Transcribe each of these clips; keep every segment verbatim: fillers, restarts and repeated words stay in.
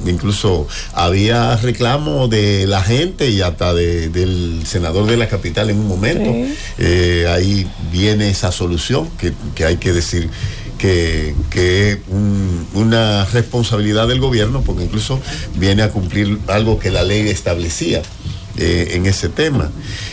incluso había reclamo de la gente y hasta de, del senador de la capital en un momento. Sí. Eh, ahí viene esa solución que, que hay que decir que, que es un, una responsabilidad del gobierno, porque incluso viene a cumplir algo que la ley establecía eh, en ese tema.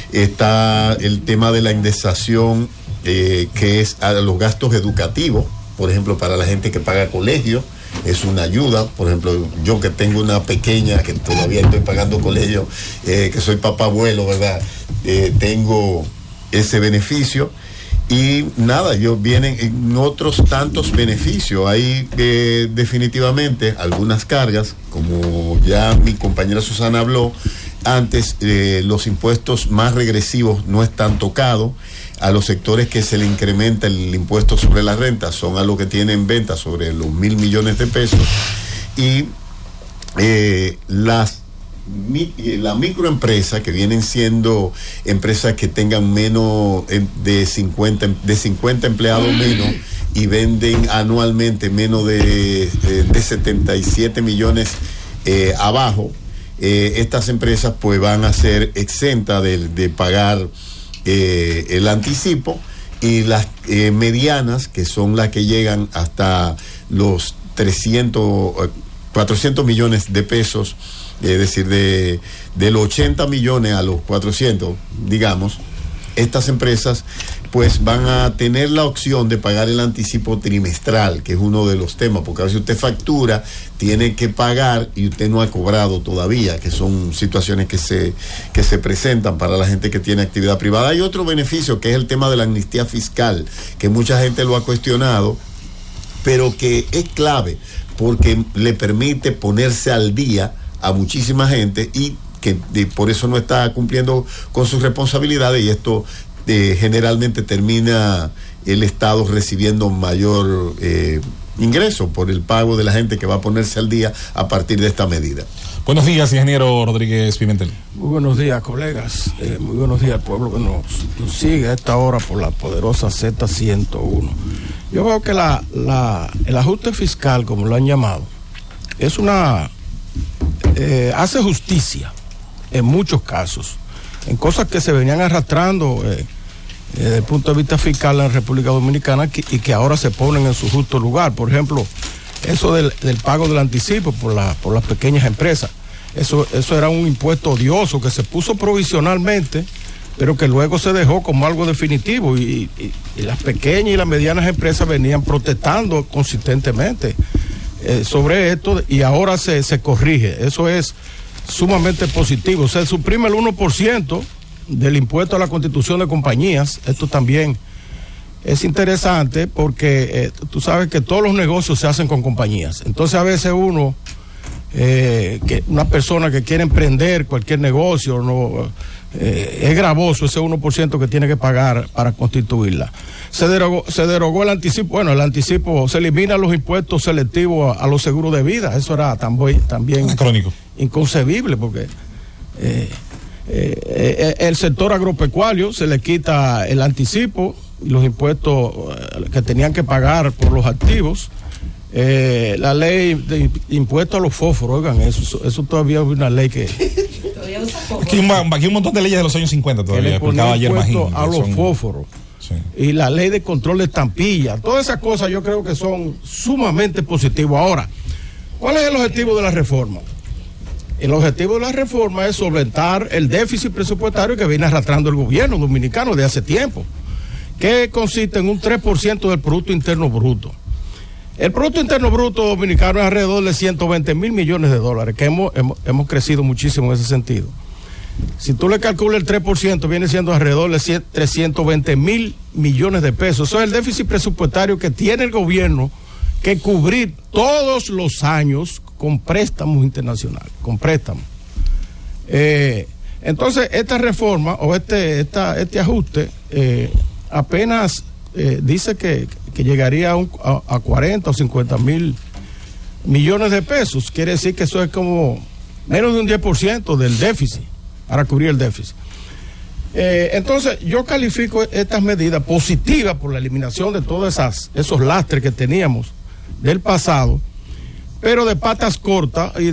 Está el tema de la indexación, eh, que es a los gastos educativos, por ejemplo, para la gente que paga colegio, es una ayuda. Por ejemplo, yo que tengo una pequeña, que todavía estoy pagando colegio, eh, que soy papá abuelo, ¿verdad? Eh, tengo ese beneficio. Y nada, yo vienen en otros tantos beneficios. Hay eh, definitivamente algunas cargas, como ya mi compañera Susana habló antes, eh, los impuestos más regresivos no están tocados. A los sectores que se le incrementa el impuesto sobre la renta son a los que tienen ventas sobre los mil millones de pesos. Y eh, las la microempresa, que vienen siendo empresas que tengan menos de cincuenta, de cincuenta empleados menos y venden anualmente menos de, de, de setenta y siete millones eh, abajo, eh, estas empresas pues van a ser exentas de, de pagar eh, el anticipo, y las eh, medianas, que son las que llegan hasta los trescientos, cuatrocientos millones de pesos, es decir, de, de los ochenta millones a los cuatrocientos, digamos, estas empresas pues van a tener la opción de pagar el anticipo trimestral, que es uno de los temas, porque a veces usted factura, tiene que pagar y usted no ha cobrado todavía, que son situaciones que se, que se presentan para la gente que tiene actividad privada. Hay otro beneficio, que es el tema de la amnistía fiscal, que mucha gente lo ha cuestionado, pero que es clave, porque le permite ponerse al día a muchísima gente, y que de, por eso no está cumpliendo con sus responsabilidades, y esto eh, generalmente termina el Estado recibiendo mayor eh, ingreso por el pago de la gente que va a ponerse al día a partir de esta medida. Buenos días, ingeniero Rodríguez Pimentel. Muy buenos días, colegas. Eh, muy buenos días al pueblo que nos, nos sigue a esta hora por la poderosa Z ciento uno. Yo veo que la, la, el ajuste fiscal, como lo han llamado, es una... Eh, hace justicia en muchos casos, en cosas que se venían arrastrando eh, eh, desde el punto de vista fiscal en la República Dominicana, que, y que ahora se ponen en su justo lugar. Por ejemplo, eso del, del pago del anticipo por, la, por las pequeñas empresas, eso, eso era un impuesto odioso que se puso provisionalmente, pero que luego se dejó como algo definitivo, y, y, y las pequeñas y las medianas empresas venían protestando consistentemente Eh, sobre esto, y ahora se, se corrige. Eso es sumamente positivo. Se suprime el uno por ciento del impuesto a la constitución de compañías. Esto también es interesante, porque eh, tú sabes que todos los negocios se hacen con compañías. Entonces a veces uno, eh, que una persona que quiere emprender cualquier negocio, no eh, es gravoso ese uno por ciento que tiene que pagar para constituirla. Se derogó, se derogó el anticipo. Bueno, el anticipo, se eliminan los impuestos selectivos a, a los seguros de vida. Eso era también, también crónico, inconcebible, porque eh, eh, eh, el sector agropecuario se le quita el anticipo y los impuestos eh, que tenían que pagar por los activos. Eh, la ley de impuestos a los fósforos, oigan, eso, eso todavía es una ley que... Aquí hay un, aquí un montón de leyes de los años cincuenta todavía, explicaba ayer Magín, a los son... fósforos. Sí. Y la ley de control de estampillas, todas esas cosas yo creo que son sumamente positivas. Ahora, ¿cuál es el objetivo de la reforma? El objetivo de la reforma es solventar el déficit presupuestario que viene arrastrando el gobierno dominicano de hace tiempo, que consiste en un tres por ciento del Producto Interno Bruto. El Producto Interno Bruto dominicano es alrededor de ciento veinte mil millones de dólares, que hemos, hemos, hemos crecido muchísimo en ese sentido. Si tú le calculas el tres por ciento, viene siendo alrededor de trescientos veinte mil millones de pesos. Eso es el déficit presupuestario que tiene el gobierno que cubrir todos los años con préstamos internacionales, con préstamos. Eh, entonces, esta reforma o este, esta, este ajuste eh, apenas eh, dice que, que llegaría a, un, a, a cuarenta o cincuenta mil millones de pesos. Quiere decir que eso es como menos de un diez por ciento del déficit, para cubrir el déficit. Eh, entonces, yo califico estas medidas positivas por la eliminación de todos esas, esos lastres que teníamos del pasado, pero de patas cortas y